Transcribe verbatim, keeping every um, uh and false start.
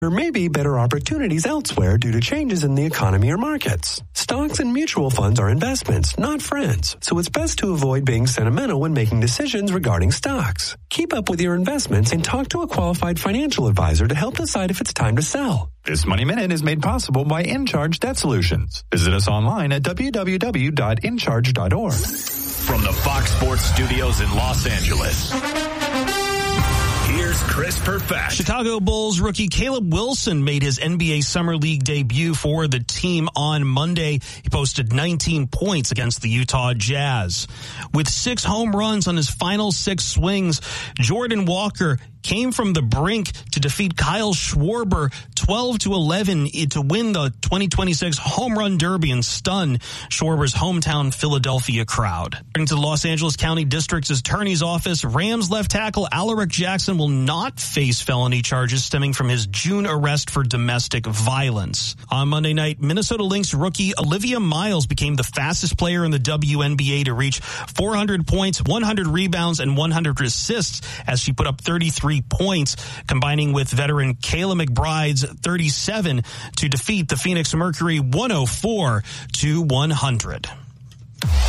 There may be better opportunities elsewhere due to changes in the economy or markets. Stocks and mutual funds are investments, not friends, so it's best to avoid being sentimental when making decisions regarding stocks. Keep up with your investments and talk to a qualified financial advisor to help decide if it's time to sell. This Money Minute is made possible by InCharge Debt Solutions. Visit us online at w w w dot in charge dot org. From the Fox Sports Studios in Los Angeles, here's Chris Perfett. Chicago Bulls rookie Caleb Wilson made his N B A Summer League debut for the team on Monday. He posted nineteen points against the Utah Jazz. With six home runs on his final six swings, Jordan Walker came from the brink to defeat Kyle Schwarber twelve to eleven to win the twenty twenty-six Home Run Derby and stun Schwarber's hometown Philadelphia crowd. According to the Los Angeles County District's Attorney's Office, Rams left tackle Alaric Jackson will not face felony charges stemming from his June arrest for domestic violence. On Monday night, Minnesota Lynx rookie Olivia Miles became the fastest player in the W N B A to reach four hundred points, one hundred rebounds, and one hundred assists as she put up thirty-three points, combining with veteran Kayla McBride's thirty-seven to defeat the Phoenix Mercury one oh four to one hundred.